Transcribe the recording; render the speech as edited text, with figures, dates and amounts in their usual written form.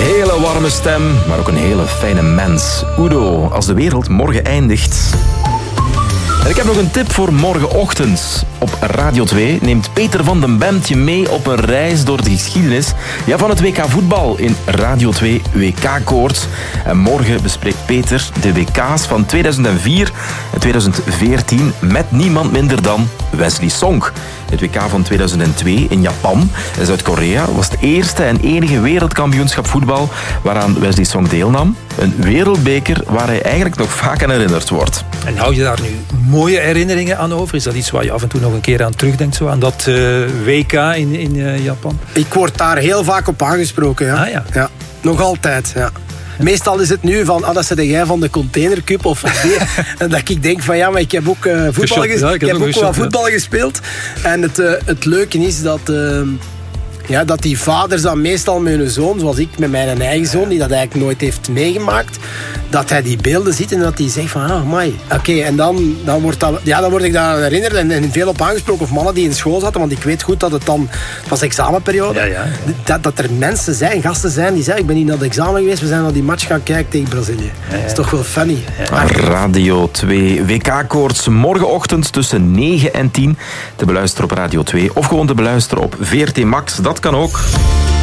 Hele warme stem, maar ook een hele fijne mens. Udo, als de wereld morgen eindigt. En ik heb nog een tip voor morgenochtend. Op Radio 2 neemt Peter van den Bemt je mee op een reis door de geschiedenis van het WK voetbal in Radio 2 WK-koorts. En morgen bespreekt Peter de WK's van 2004 en 2014 met niemand minder dan Wesley Sonk. Het WK van 2002 in Japan en Zuid-Korea was het eerste en enige wereldkampioenschap voetbal waaraan Wesley Sonk deelnam. Een wereldbeker waar hij eigenlijk nog vaak aan herinnerd wordt. En hou je daar nu mooie herinneringen aan over? Is dat iets waar je af en toe nog een keer aan terugdenkt, zo aan dat WK in Japan? Ik word daar heel vaak op aangesproken. Ja. Ah, ja. Ja, nog altijd, ja. Meestal is het nu van, dat zei jij van de containercup of die. En dat ik denk van, ja, maar ik heb ook voetbal voetbal gespeeld. En het leuke is dat die vaders dan meestal met hun zoon, zoals ik met mijn eigen zoon, die dat eigenlijk nooit heeft meegemaakt, dat hij die beelden ziet en dat hij zegt van, amai. Oké, en dan word ik daar herinnerd en veel op aangesproken. Of mannen die in school zaten, want ik weet goed dat het dan was examenperiode. Ja. Dat er mensen zijn, gasten zijn, die zeggen, ik ben niet naar het examen geweest, we zijn naar die match gaan kijken tegen Brazilië. Ja. Dat is toch wel funny. Ja. Radio 2 WK-koorts morgenochtend tussen 9 en 10 te beluisteren op Radio 2 of gewoon te beluisteren op VRT Max. Dat kan ook.